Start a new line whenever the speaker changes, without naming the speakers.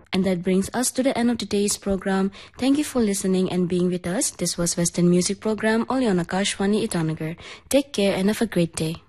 And that brings us to the end of today's program. Thank you for listening and being with us. This was Western Music Program only on Akashvani Itanagar. Take care and have a great day.